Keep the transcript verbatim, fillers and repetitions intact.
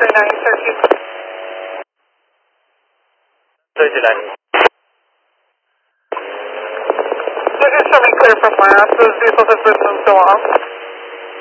three nine, thirteen. thirty-nine. This is showing clear from last. Those vehicles have been moved along.